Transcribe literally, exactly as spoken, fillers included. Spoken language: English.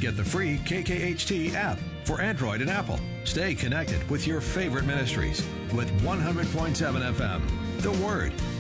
Get the free K K H T app for Android and Apple. Stay connected with your favorite ministries with one hundred point seven F M. The Word,